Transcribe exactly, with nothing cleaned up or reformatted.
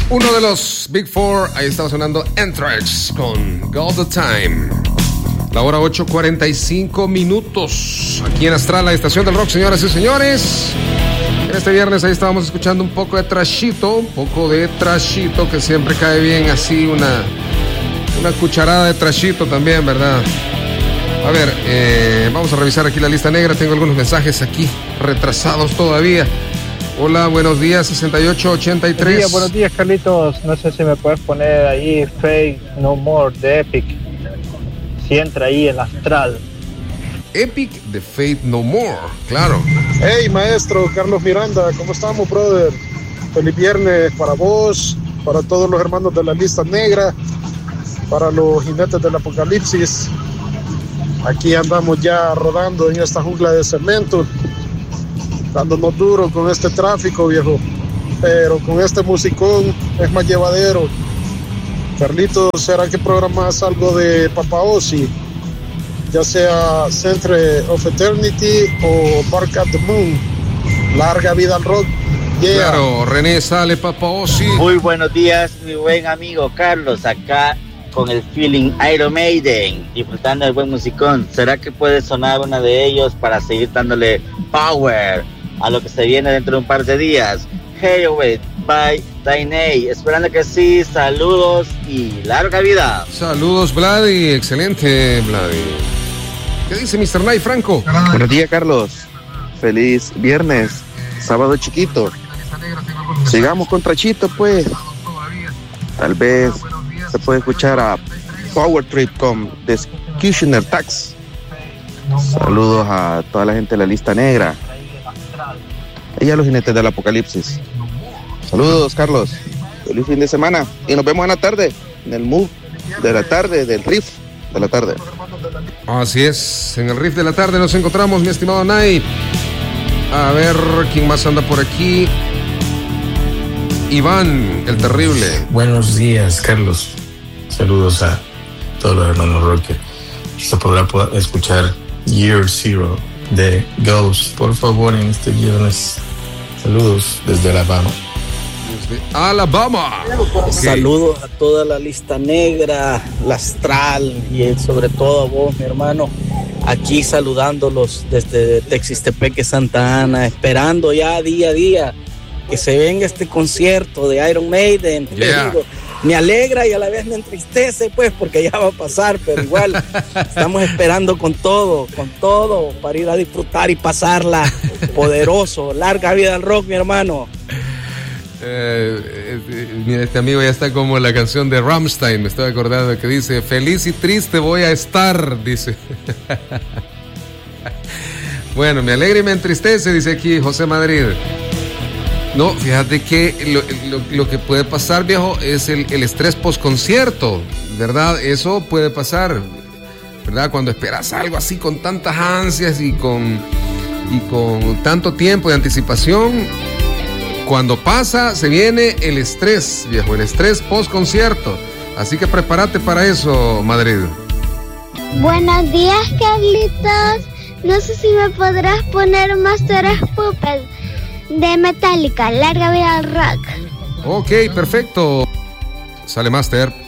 Uno de los Big Four, ahí estaba sonando Anthrax con All the Time. La hora ocho cuarenta y cinco minutos. Aquí en Astral, la estación del rock, señoras y señores. Este viernes ahí estábamos escuchando un poco de trashito, un poco de trashito que siempre cae bien, así una, una cucharada de trashito también, ¿verdad? A ver, eh, vamos a revisar aquí la lista negra. Tengo algunos mensajes aquí retrasados todavía. Hola, buenos días, sesenta y ocho ochenta y tres. Buenos días, buenos días, Carlitos. No sé si me puedes poner ahí Fake No More de Epic. Si entra ahí el Astral. Epic de Faith No More, claro. Hey, maestro Carlos Miranda, ¿cómo estamos, brother? Feliz viernes para vos, para todos los hermanos de la lista negra, para los jinetes del apocalipsis. Aquí andamos ya rodando en esta jungla de cemento, dándonos duro con este tráfico, viejo. Pero con este musicón es más llevadero. Carlitos, ¿será que programas algo de Papa Ozzy? Ya sea Century of Eternity o Bark at the Moon. Larga vida al rock. Yeah. Claro, René, sale Papa Ozzy. Muy buenos días, mi buen amigo Carlos, acá con el feeling Iron Maiden, disfrutando del buen musicón. ¿Será que puede sonar una de ellos para seguir dándole power a lo que se viene dentro de un par de días? Hey, wait, bye, Dainey. Esperando que sí, saludos y larga vida. Saludos, Vladi, excelente, Vladi. ¿Qué dice mister Night Franco? Buenos días, Carlos. Feliz viernes, sábado chiquito. Sigamos con trachito, pues. Tal vez se puede escuchar a Power Trip con The Executioner Tax. Saludos a toda la gente de la lista negra. Y a los jinetes del apocalipsis. Saludos, Carlos. Feliz fin de semana. Y nos vemos en la tarde, en el Move de la tarde, del Riff de la tarde. Así es, en el Riff de la tarde nos encontramos, mi estimado Night. A ver, ¿quién más anda por aquí? Iván, el terrible. Buenos días, Carlos. Saludos a todos los hermanos Rocker. Se podrá escuchar Year Zero de Ghost, por favor, en este viernes. Saludos desde Alabama. Desde Alabama. Okay. Saludos a toda la lista negra, la Astral y sobre todo a vos, mi hermano. Aquí saludándolos desde Texistepeque, Santa Ana, esperando ya día a día que se venga este concierto de Iron Maiden. Yeah. Me alegra y a la vez me entristece, pues, porque ya va a pasar, pero igual estamos esperando con todo, con todo, para ir a disfrutar y pasarla poderoso. Larga vida al rock, mi hermano. Eh, eh, mira, este amigo ya está como la canción de Rammstein, me estoy acordando, que dice, feliz y triste voy a estar, dice. Bueno, me alegra y me entristece, dice aquí José Madrid. No, fíjate que lo, lo, lo que puede pasar, viejo, es el, el estrés post-concierto, ¿verdad? Eso puede pasar, ¿verdad? Cuando esperas algo así con tantas ansias y con, y con tanto tiempo de anticipación, cuando pasa, se viene el estrés, viejo, el estrés post-concierto. Así que prepárate para eso, Madrid. Buenos días, Carlitos. No sé si me podrás poner Master of Puppets de Metallica, larga vida al rock. Ok, perfecto. Sale Master.